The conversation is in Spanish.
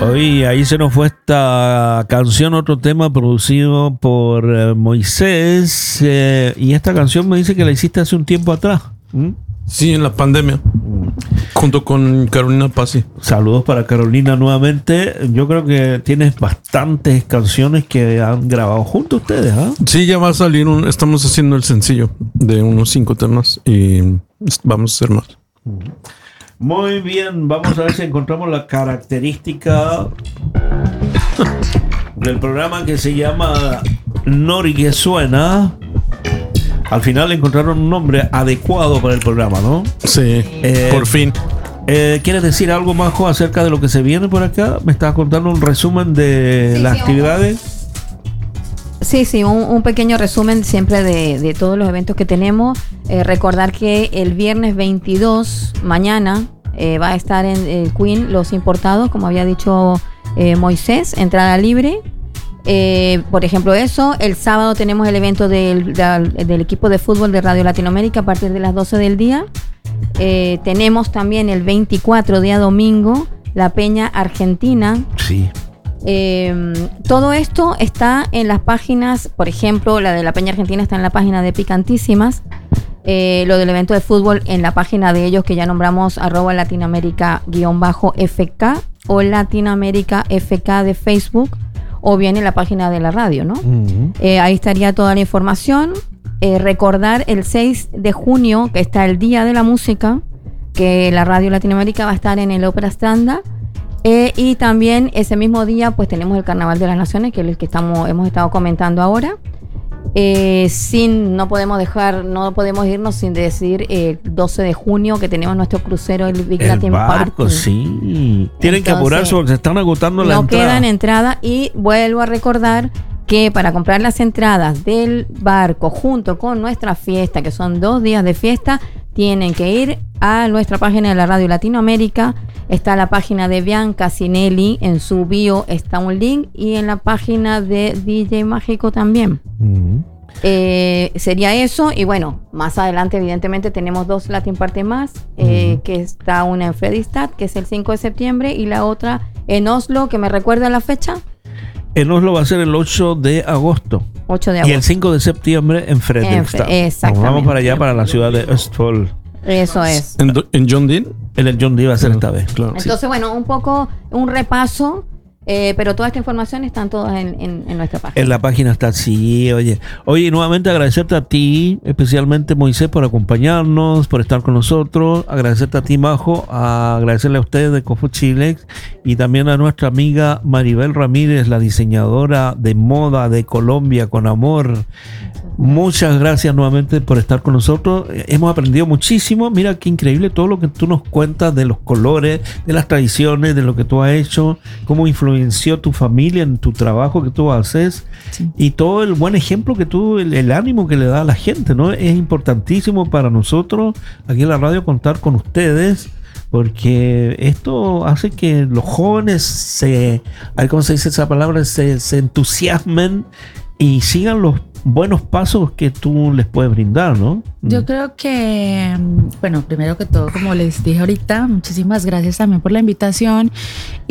Oye, ahí se nos fue esta canción, otro tema producido por Moisés. Y esta canción me dice que la hiciste hace un tiempo atrás. Sí, en la pandemia. Junto con Carolina Pazzi. Saludos para Carolina nuevamente. Yo creo que tienes bastantes canciones que han grabado juntos ustedes, ¿ah? Sí, ya va a salir estamos haciendo el sencillo de unos 5 temas y vamos a hacer más. Muy bien, vamos a ver si encontramos la característica del programa que se llama Nori que suena. Al final encontraron un nombre adecuado para el programa, ¿no? Sí, por fin. ¿Quieres decir algo, Majo, acerca de lo que se viene por acá? ¿Me estabas contando un resumen de las actividades? Sí, un pequeño resumen siempre de todos los eventos que tenemos. Recordar que el viernes 22, mañana, va a estar en el Queen Los Importados, como había dicho Moisés, entrada libre. Por ejemplo eso, el sábado tenemos el evento del equipo de fútbol de Radio Latinoamérica a partir de las 12 del día. Tenemos también el 24, día domingo, la Peña Argentina. Sí. Todo esto está en las páginas, por ejemplo, la de la Peña Argentina está en la página de Picantísimas. Lo del evento de fútbol en la página de ellos que ya nombramos @Latinoamérica_FK o Latinoamérica FK de Facebook, o bien en la página de la radio, ¿no? Ahí estaría toda la información. Recordar el 6 de junio, que está el Día de la Música, que la Radio Latinoamérica va a estar en el Ópera Stranda. Y también ese mismo día, pues tenemos el Carnaval de las Naciones, que es el que hemos estado comentando ahora. No podemos irnos sin decir el 12 de junio que tenemos nuestro crucero, el Big Latin barco, Party. Sí. Tienen que apurarse porque se están agotando la entrada. No quedan entradas, y vuelvo a recordar que para comprar las entradas del barco junto con nuestra fiesta, que son 2 días de fiesta, tienen que ir a nuestra página de la Radio Latinoamérica. Está la página de Bianca Sinelli, en su bio está un link, y en la página de DJ Mágico también. Sería eso, y bueno, más adelante evidentemente tenemos 2 Latin Party más, que está una en Fredrikstad, que es el 5 de septiembre, y la otra en Oslo, que me recuerda la fecha. En Oslo va a ser el 8 de agosto. 8 de agosto. Y el 5 de septiembre en Fredrikstad. Exactamente. Vamos para allá, para la ciudad de Østfold. Eso es. ¿En John Deere? En el John Deere va a ser esta vez. Claro, entonces, sí. bueno, un poco un repaso, pero toda esta información están todas en nuestra página. En la página está, sí, oye. Oye, nuevamente agradecerte a ti, especialmente Moisés, por acompañarnos, por estar con nosotros. Agradecerte a ti, Majo, agradecerle a ustedes de Cofu Chilex, y también a nuestra amiga Maribel Ramírez, la diseñadora de moda de Colombia con amor. Muchas gracias nuevamente por estar con nosotros. Hemos aprendido muchísimo. Mira qué increíble todo lo que tú nos cuentas de los colores, de las tradiciones, de lo que tú has hecho, cómo influenció tu familia en tu trabajo que tú haces, sí, y todo el buen ejemplo que tú, el ánimo que le da a la gente, ¿no? Es importantísimo para nosotros aquí en la radio contar con ustedes, porque esto hace que los jóvenes ¿cómo se dice esa palabra? Se entusiasmen y sigan los buenos pasos que tú les puedes brindar, ¿no? Yo creo que, bueno, primero que todo, como les dije ahorita, muchísimas gracias también por la invitación,